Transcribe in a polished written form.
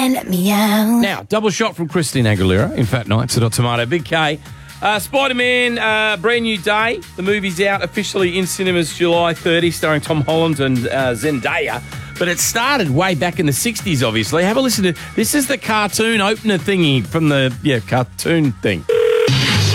and meow. Now, double shot from Christine Aguilera in Fat Nights at Tomato. Big K. Spider-Man, Brand New Day. The movie's out officially in cinemas July 30, starring Tom Holland and Zendaya. But it started way back in the 60s, obviously. Have a listen to this. Is the cartoon opener thingy from the cartoon thing.